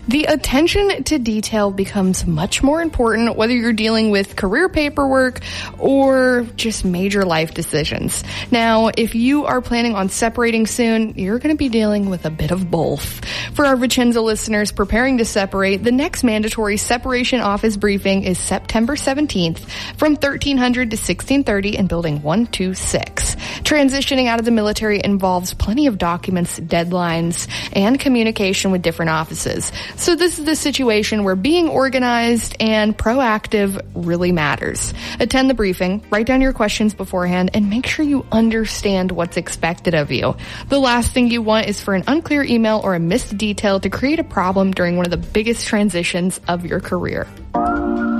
The attention to detail becomes much more important whether you're dealing with career paperwork or just major life decisions. Now, if you are planning on separating soon, you're going to be dealing with a bit of both. For our Vicenza listeners preparing to separate, the next mandatory separation office briefing is September 17th from 1300 to 1630 in Building 126. Transitioning out of the military involves plenty of documents, deadlines, and communication with different offices. So this is the situation where being organized and proactive really matters. Attend the briefing, write down your questions beforehand, and make sure you understand what's expected of you. The last thing you want is for an unclear email or a missed detail to create a problem during one of the biggest transitions of your career.